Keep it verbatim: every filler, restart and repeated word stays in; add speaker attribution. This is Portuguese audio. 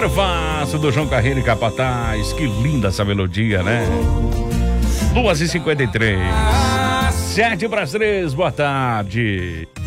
Speaker 1: Amor Fácil do João Carreiro e Capataz. Que linda essa melodia, né? duas e cinquenta e três. Sete para as três, boa tarde.